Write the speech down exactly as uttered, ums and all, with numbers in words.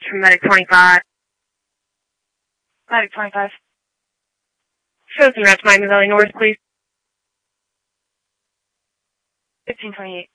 from Medic twenty-five. Medic twenty-five. Show some routes Miami Valley North, please. fifteen twenty-eight.